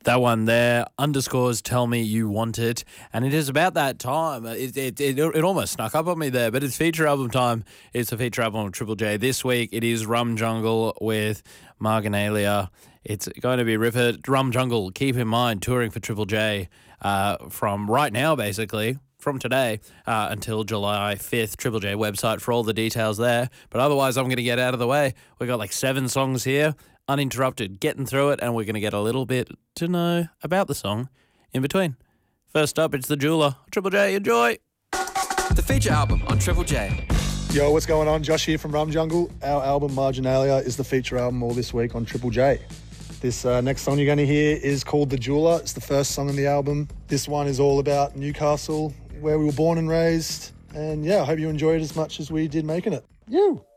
That one there, underscores tell me you want it. And it is about that time. It almost snuck up on me there, but it's feature album time. It's a feature album of Triple J. This week it is Rum Jungle with Marginalia. It's going to be Ripper. Rum Jungle, keep in mind, touring for Triple J from right now, basically, from today until July 5th. Triple J website for all the details there. But otherwise, I'm going to get out of the way. We've got like 7 songs here, uninterrupted, getting through it, and we're going to get a little bit to know about the song in between. First up, it's The Jeweler. Triple J, enjoy. The feature album on Triple J. Yo, what's going on? Josh here from Rum Jungle. Our album Marginalia is the feature album all this week on Triple J. This next song you're going to hear is called The Jeweler. It's the first song on the album. This one is all about Newcastle, where we were born and raised. And yeah, I hope you enjoy it as much as we did making it. You.